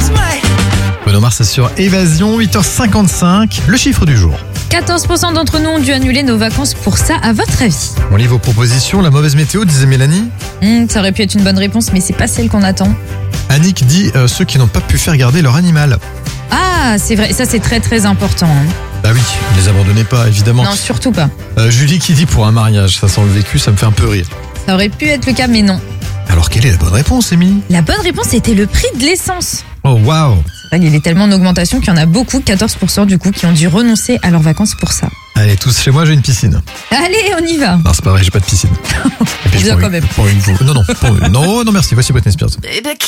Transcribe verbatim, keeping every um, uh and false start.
Bruno Mars sur Évasion, huit heures cinquante-cinq, le chiffre du jour. quatorze pour cent d'entre nous ont dû annuler nos vacances pour ça, à votre avis? On lit vos propositions, la mauvaise météo, disait Mélanie. Hmm, Ça aurait pu être une bonne réponse, mais c'est pas celle qu'on attend. Annick dit euh, ceux qui n'ont pas pu faire garder leur animal. Ah, c'est vrai, ça c'est très très important. hein. Bah oui, ne les abandonnez pas, évidemment. Non, surtout pas. Euh, Julie qui dit pour un mariage, ça sent le vécu, ça me fait un peu rire. Ça aurait pu être le cas, mais non. Alors quelle est la bonne réponse, Émilie? La bonne réponse était le prix de l'essence. Oh waouh. C'est vrai, il est tellement en augmentation qu'il y en a beaucoup, quatorze pour cent du coup, qui ont dû renoncer à leurs vacances pour ça. Allez, tous chez moi, j'ai une piscine. Allez, on y va. Non, c'est pas vrai, j'ai pas de piscine. Et puis, je Bien prends quand une- même. je prends une- Non, non, pas une- non, non, merci, voici Britney Spears.